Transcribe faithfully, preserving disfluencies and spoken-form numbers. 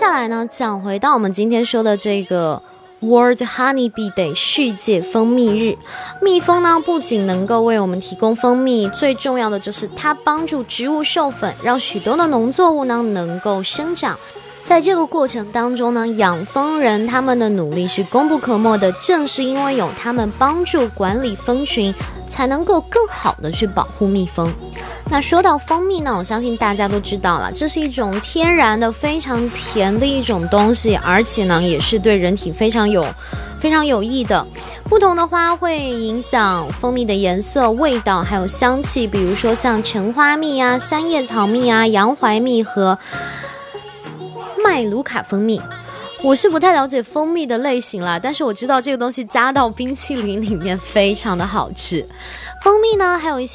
下来呢，讲回到我们今天说的这个 World Honeybee Day 世界蜂蜜日。蜜蜂呢，不仅能够为我们提供蜂蜜，最重要的就是它帮助植物授粉，让许多的农作物呢能够生长。在这个过程当中呢，养蜂人他们的努力是功不可没的，正是因为有他们帮助管理蜂群，才能够更好的去保护蜜蜂。那说到蜂蜜呢，我相信大家都知道了，这是一种天然的非常甜的一种东西，而且呢也是对人体非常有非常有益的。不同的花会影响蜂蜜的颜色、味道还有香气，比如说像橙花蜜啊、三叶草蜜啊、洋槐蜜和麦卢卡蜂蜜。我是不太了解蜂蜜的类型啦，但是我知道这个东西加到冰淇淋里面非常的好吃。蜂蜜呢还有一些